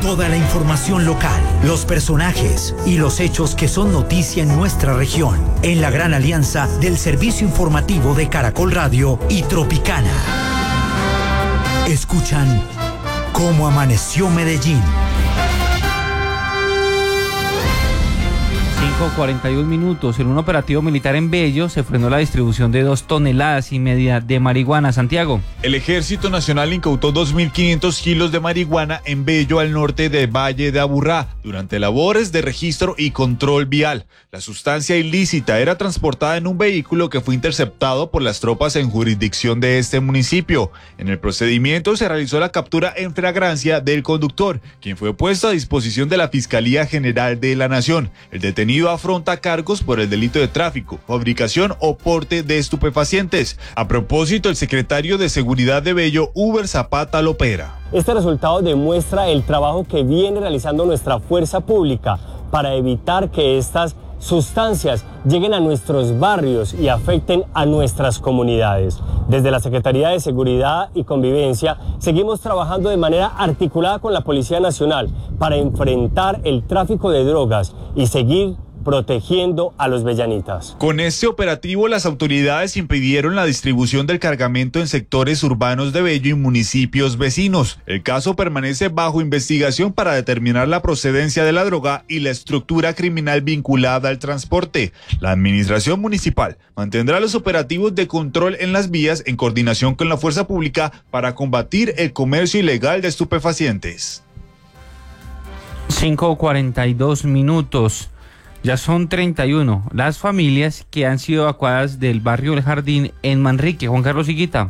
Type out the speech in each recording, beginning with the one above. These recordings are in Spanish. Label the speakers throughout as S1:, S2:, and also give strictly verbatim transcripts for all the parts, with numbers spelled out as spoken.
S1: Toda la información local, los personajes y los hechos que son noticia en nuestra región, en la gran alianza del servicio informativo de Caracol Radio y Tropicana. Escuchan Cómo Amaneció Medellín.
S2: cinco cuarenta y un minutos. En un operativo militar en Bello se frenó la distribución de dos toneladas y media de marihuana. Santiago.
S3: El Ejército Nacional incautó dos mil quinientos kilos de marihuana en Bello, al norte de Valle de Aburrá, durante labores de registro y control vial. La sustancia ilícita era transportada en un vehículo que fue interceptado por las tropas en jurisdicción de este municipio. En el procedimiento se realizó la captura en flagrancia del conductor, quien fue puesto a disposición de la Fiscalía General de la Nación. El detenido afronta cargos por el delito de tráfico, fabricación o porte de estupefacientes. A propósito, el secretario de Seguridad de Bello, Uber Zapata Lopera.
S4: Este resultado demuestra el trabajo que viene realizando nuestra fuerza pública para evitar que estas sustancias lleguen a nuestros barrios y afecten a nuestras comunidades. Desde la Secretaría de Seguridad y Convivencia seguimos trabajando de manera articulada con la Policía Nacional para enfrentar el tráfico de drogas y seguir protegiendo a los bellanitas.
S3: Con este operativo, las autoridades impidieron la distribución del cargamento en sectores urbanos de Bello y municipios vecinos. El caso permanece bajo investigación para determinar la procedencia de la droga y la estructura criminal vinculada al transporte. La administración municipal mantendrá los operativos de control en las vías en coordinación con la fuerza pública para combatir el comercio ilegal de estupefacientes.
S2: cinco cuarenta y dos minutos. Ya son treinta y uno las familias que han sido evacuadas del barrio El Jardín en Manrique. Juan Carlos Higuita.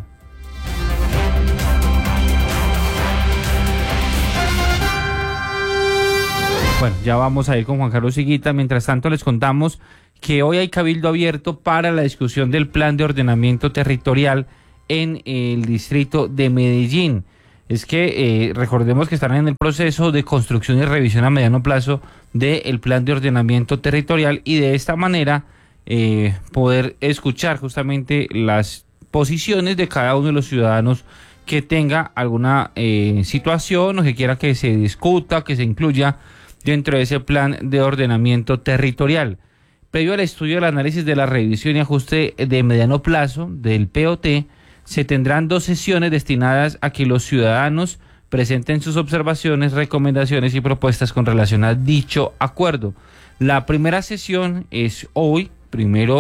S2: Bueno, ya vamos a ir con Juan Carlos Higuita. Mientras tanto, les contamos que hoy hay cabildo abierto para la discusión del plan de ordenamiento territorial en el distrito de Medellín. Es que eh, recordemos que están en el proceso de construcción y revisión a mediano plazo del plan de ordenamiento territorial y de esta manera eh, poder escuchar justamente las posiciones de cada uno de los ciudadanos que tenga alguna eh, situación o que quiera que se discuta, que se incluya dentro de ese plan de ordenamiento territorial. Previo al estudio del análisis de la revisión y ajuste de mediano plazo del P O T, se tendrán dos sesiones destinadas a que los ciudadanos presenten sus observaciones, recomendaciones y propuestas con relación a dicho acuerdo. La primera sesión es hoy, primero